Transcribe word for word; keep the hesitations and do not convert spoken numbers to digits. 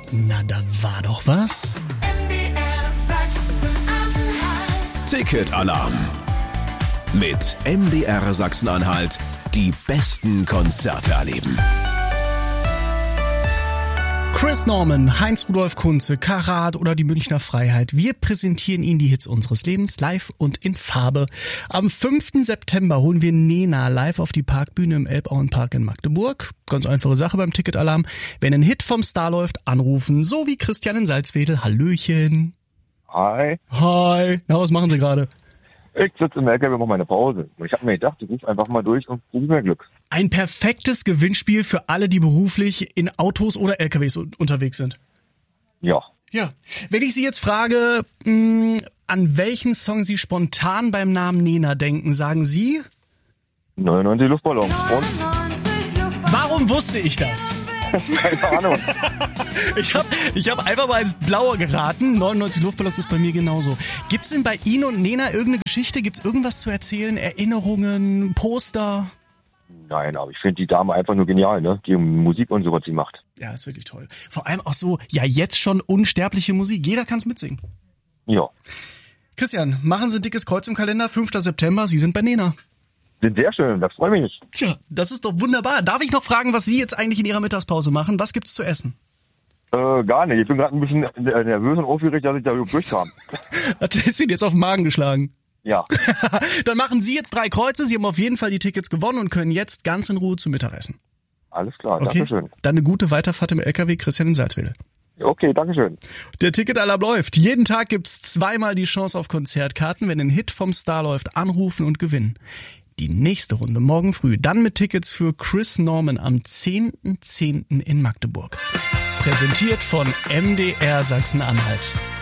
Na, da war doch was. M D R Sachsen-Anhalt. Ticketalarm. Mit M D R Sachsen-Anhalt die besten Konzerte erleben. Chris Norman, Heinz-Rudolf Kunze, Karat oder die Münchner Freiheit. Wir präsentieren Ihnen die Hits unseres Lebens live und in Farbe. Am fünften September holen wir Nena live auf die Parkbühne im Elbauenpark in Magdeburg. Ganz einfache Sache beim Ticketalarm. Wenn ein Hit vom Star läuft, anrufen. So wie Christian in Salzwedel. Hallöchen. Hi. Hi. Na, was machen Sie gerade? Ich sitze im L K W, mache meine Pause. Und ich habe mir gedacht, ich rufe einfach mal durch und probiere mir Glück. Ein perfektes Gewinnspiel für alle, die beruflich in Autos oder L K Ws un- unterwegs sind. Ja. Ja. Wenn ich Sie jetzt frage, mh, an welchen Song Sie spontan beim Namen Nena denken, sagen Sie? neunundneunzig Luftballons. Und? neunundneunzig Luftballons. Warum wusste ich das? Keine Ahnung. Ich habe ich hab einfach mal ins Blaue geraten. neunundneunzig Luftballons ist bei mir genauso. Gibt's denn bei Ihnen und Nena irgendeine Geschichte? Gibt's irgendwas zu erzählen? Erinnerungen, Poster? Nein, aber ich finde die Dame einfach nur genial, ne? Die Musik und so, was sie macht. Ja, ist wirklich toll. Vor allem auch so, ja jetzt schon unsterbliche Musik. Jeder kann's mitsingen. Ja. Christian, machen Sie ein dickes Kreuz im Kalender. fünften September, Sie sind bei Nena. Sind sehr schön, das freut mich. Tja, das ist doch wunderbar. Darf ich noch fragen, was Sie jetzt eigentlich in Ihrer Mittagspause machen? Was gibt's zu essen? Äh, gar nicht. Ich bin gerade ein bisschen nervös und aufgeregt, dass ich da durchkam. Hat es Ihnen jetzt auf den Magen geschlagen? Ja. Dann machen Sie jetzt drei Kreuze. Sie haben auf jeden Fall die Tickets gewonnen und können jetzt ganz in Ruhe zu Mittag essen. Alles klar, Okay? dankeschön. Dann eine gute Weiterfahrt im L K W, Christian in Salzwedel. Okay, dankeschön. Der Ticketalarm läuft. Jeden Tag gibt's zweimal die Chance auf Konzertkarten. Wenn ein Hit vom Star läuft, anrufen und gewinnen. Die nächste Runde morgen früh, dann mit Tickets für Chris Norman am zehnten zehnten in Magdeburg. Präsentiert von M D R Sachsen-Anhalt.